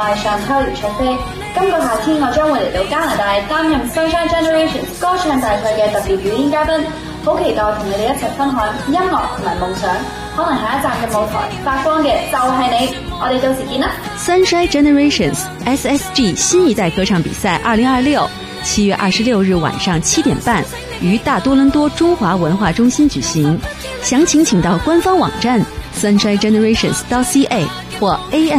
係尚秋姚卓飛。今個夏天我將會嚟到加拿大擔任 Sunshine Generations 歌唱大賽嘅特別表演嘉賓，好期待同你哋一齊分享音樂同埋夢想。可能下一站嘅舞台發光嘅就係你，我哋到時見啦。 Sunshine Generations SSG 新一代歌唱比賽2026 7月26日晚上7點半於大多倫多中華文化中心舉行，詳情請到官方網站 sunshinegenerations.ca 或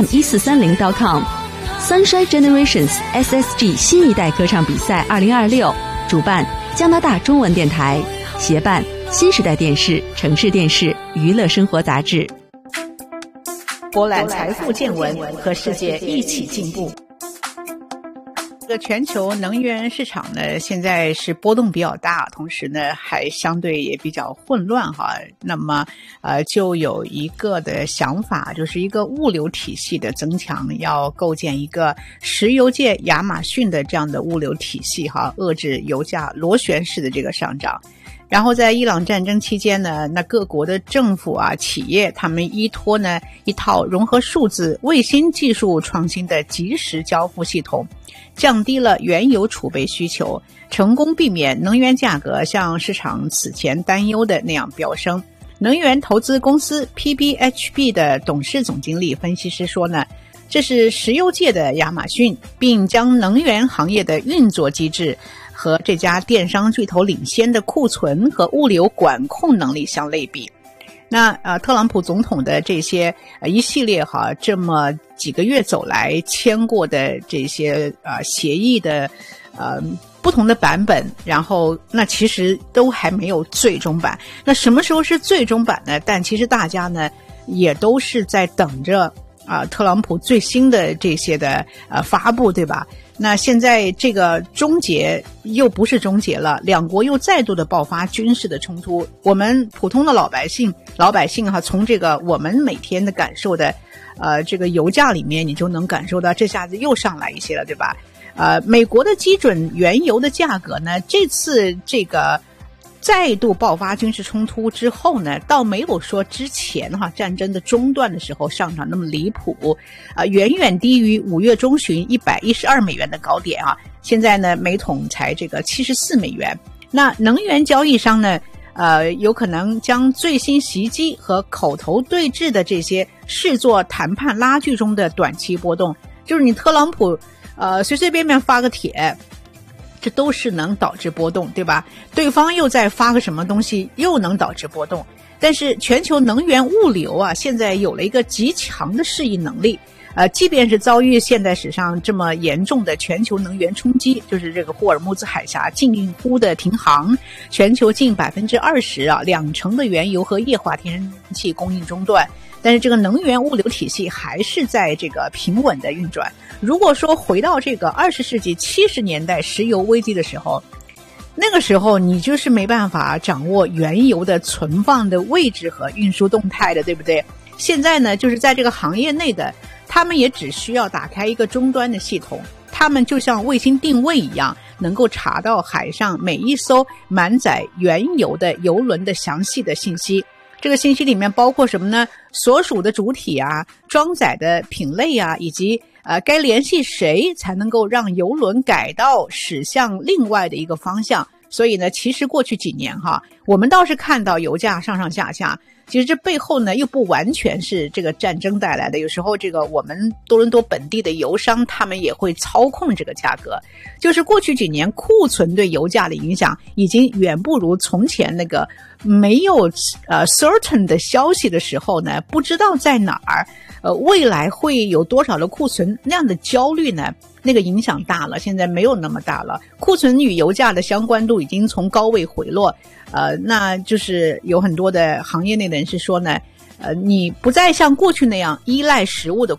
am1430.com。Sunshine Generations SSG 新一代歌唱比賽2026主辦加拿大中文電台，協辦新時代電視、城市電視、娛樂生活雜誌。 博覽財富見聞，和世界一起進步。这个全球能源市场呢，现在是波动比较大，同时呢还相对也比较混乱哈。那么就有一个的想法，就是一个物流体系的增强，要构建一个石油界亚马逊的这样的物流体系哈，遏制油价螺旋式的这个上涨。然后在伊朗战争期间呢，那各国的政府啊、企业，他们依托呢一套融合数字、卫星技术创新的即时交付系统，降低了原油储备需求，成功避免能源价格像市场此前担忧的那样飙升。能源投资公司 PBHB 的董事总经理分析师说呢，这是石油界的亚马逊，并将能源行业的运作机制和这家电商巨头领先的库存和物流管控能力相类比。那特朗普总统的这些一系列这么几个月走来签过的这些协议的不同的版本，然后那其实都还没有最终版。那什么时候是最终版呢？但其实大家呢也都是在等着特朗普最新的这些的发布，对吧？那现在这个终结又不是终结了，两国又再度的爆发军事的冲突。我们普通的老百姓从这个我们每天的感受的这个油价里面，你就能感受到这下子又上来一些了，对吧？美国的基准原油的价格呢，这次这个再度爆发军事冲突之后呢，倒没有说之前战争的中断的时候上涨那么离谱，远远低于5月中旬112美元的高点啊。现在呢，每桶才这个74美元。那能源交易商呢，有可能将最新袭击和口头对峙的这些视作谈判拉锯中的短期波动，就是你特朗普随随便便发个帖，这都是能导致波动，对吧？对方又再发个什么东西，又能导致波动。但是全球能源物流现在有了一个极强的适应能力。即便是遭遇现代史上这么严重的全球能源冲击，就是这个霍尔木兹海峡近乎的停航，全球近20%，2成的原油和液化天然气供应中断，但是这个能源物流体系还是在这个平稳的运转。如果说回到这个20世纪70年代石油危机的时候，那个时候你就是没办法掌握原油的存放的位置和运输动态的，对不对？现在呢，就是在这个行业内的，他们也只需要打开一个终端的系统，他们就像卫星定位一样，能够查到海上每一艘满载原油的油轮的详细的信息。这个信息里面包括什么呢？所属的主体装载的品类以及该联系谁才能够让油轮改道驶向另外的一个方向。所以呢，其实过去几年我们倒是看到油价上上下下，其实这背后呢又不完全是这个战争带来的，有时候这个我们多伦多本地的油商他们也会操控这个价格。就是过去几年库存对油价的影响已经远不如从前那个没有certain 的消息的时候呢，不知道在哪儿未来会有多少的库存，那样的焦虑呢，那个影响大了，现在没有那么大了。库存与油价的相关度已经从高位回落，那就是有很多的行业内的人士说呢，你不再像过去那样依赖食物的